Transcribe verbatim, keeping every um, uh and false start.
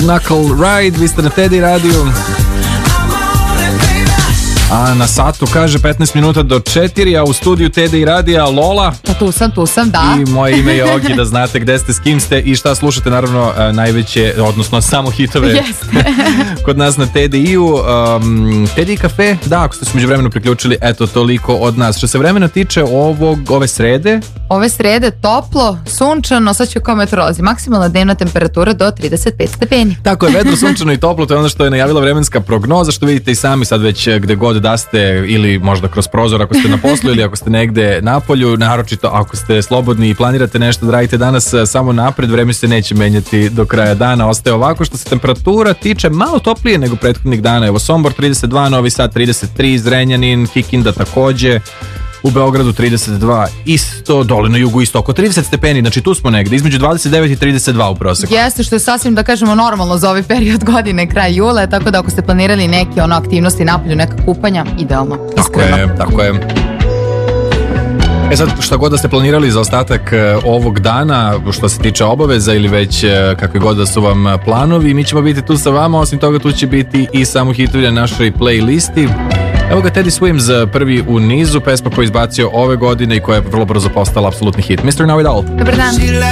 Knuckle Ride, vi ste na Teddy radiju. A na satu kaže petnaest minuta do četiri, a u studiju Teddy radija Lola. Pa tu sam, tu sam, da. I moje ime je Ogi, da znate gde ste, s kim ste i šta slušate, naravno najveće, odnosno samo hitove Jeste. kod nas na Teddy-u. Um, Teddy kafe, da, ako ste se međuvremeno priključili, eto, toliko od nas. Što se vremena tiče ovog, ove srede? Ove srede toplo, sunčano, sad ću kao meteorolozi. Maksimalna dnevna temperatura do trideset pet stepeni. Tako je, vedro, sunčano i toplo, to je ono što je najavila vremenska prognoza, što vidite i sami sad već gde god da ste, ili možda kroz prozor ako ste na poslu ili ako ste negde na polju, naročito ako ste slobodni i planirate nešto da radite danas samo napred, vreme se neće menjati do kraja dana, ostaje ovako. Što se temperatura tiče, malo toplije nego prethodnih dana, evo Sombor trideset dva, Novi Sad trideset tri, Zrenjanin, Kikinda takođe, u Beogradu trideset dva, isto, dole na jugu isto oko trideset stepeni, znači tu smo negde, između dvadeset devet i trideset dva u proseku. Jeste, što je sasvim, da kažemo, normalno za ovaj period godine, kraj jula, tako da ako ste planirali neke ono aktivnosti napolju, neka kupanja, idealno, iskreno. Tako je, tako je. E sad, šta god da ste planirali za ostatak ovog dana, što se tiče obaveza ili već kakve god da su vam planovi, mi ćemo biti tu sa vama, osim toga tu će biti i samo hitovi na našoj playlisti. Evo ga Teddy Swims, prvi u nizu, pesma koju je izbacio ove godine i koja je vrlo brzo postala apsolutni hit. mister Know It All. Dobar dan.